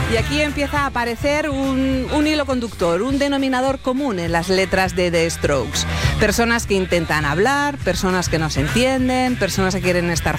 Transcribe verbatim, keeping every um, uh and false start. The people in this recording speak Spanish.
Y aquí empieza a aparecer un, un hilo conductor, un denominador común en las letras de The Strokes. Personas que intentan hablar, personas que no se entienden, personas que quieren estar